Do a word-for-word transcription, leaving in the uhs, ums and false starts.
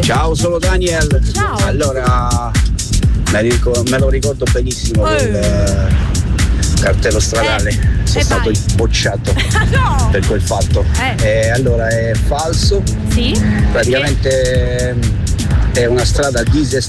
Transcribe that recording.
Ciao, sono Daniel. Ciao. Allora, me, ricor- me lo ricordo benissimo Eh. quel eh, cartello stradale. Eh, Sono e stato vai. bocciato No! per quel fatto. Eh. E allora è falso. Sì? Praticamente ehm, è una strada disestinata